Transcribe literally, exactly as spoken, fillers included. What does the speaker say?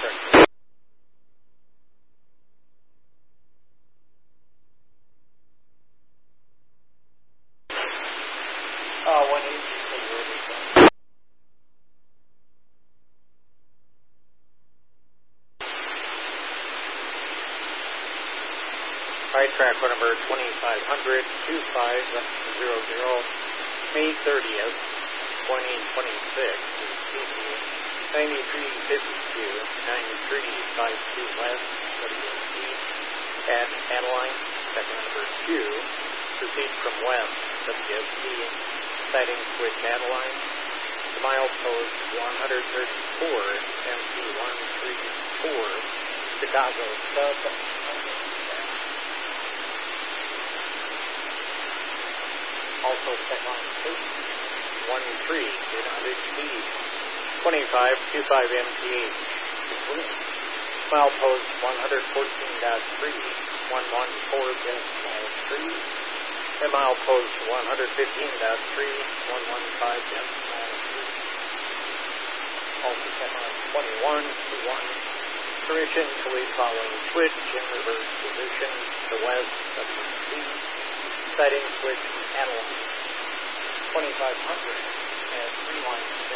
correct. Uh, one eighty. Right track number twenty-five hundred, two five zero zero, May thirtieth, twenty twenty-six, ninety-three fifty-two, ninety-three fifty-two West, W M C, at Adeline, second number two, proceed from west, W S C, sighting switch Adeline, to milepost one thirty-four, M C one thirty-four, Chicago sub. Also set on station, one three, eight hundred speed, twenty-five twenty-five M P H, between, milepost one fourteen point three, one fourteen decimal three, and milepost one fifteen point three, one fifteen decimal three. Also set on twenty-one to one, permission to lead following switch in reverse position to west W C. Sighting switch Adeline, twenty-five hundred, and three lines.